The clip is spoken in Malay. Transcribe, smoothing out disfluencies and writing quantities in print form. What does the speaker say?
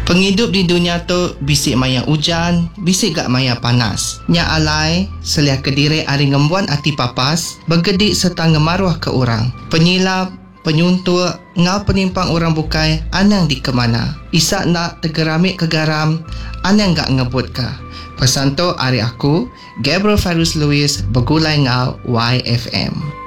Penghidup di dunia tu bisik maya hujan, bisik gak maya panas. Nya alai, seliah kediri ari ngembuan ati papas, bergedik serta ngemaruah ke orang. Penyilap, penyuntul, ngau penimpang orang bukai, anang di kemana. Isak nak tegeramik ke garam, anang gak ngebut ka. Pesan tu ari aku, Gabriel Fairuz Lewis, bergulai ngau YFM.